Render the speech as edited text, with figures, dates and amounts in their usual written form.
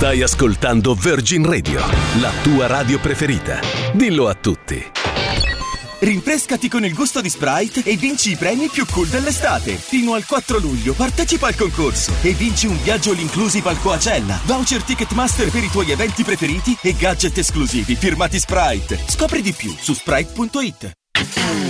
Stai ascoltando Virgin Radio, la tua radio preferita. Dillo a tutti. Rinfrescati con il gusto di Sprite e vinci i premi più cool dell'estate. Fino al 4 luglio partecipa al concorso e vinci un viaggio all inclusive al Coachella, voucher Ticketmaster per i tuoi eventi preferiti e gadget esclusivi firmati Sprite. Scopri di più su Sprite.it.